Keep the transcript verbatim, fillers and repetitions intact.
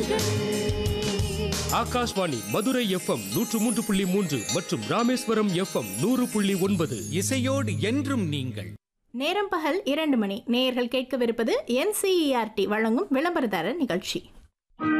Akashvani Madurai FM நூற்று மூன்று புள்ளி மூன்று மற்றும் ராமேஸ்வரம் எஃப்எம் நூறு புள்ளி ஒன்பது. இசையோடு என்றும் நீங்கள். நேரம் பகல் இரண்டு மணி. நேயர்கள் கேட்கவிருப்பது என்சிஇஆர்டி வழங்கும் விளம்பரதாரர் நிகழ்ச்சி.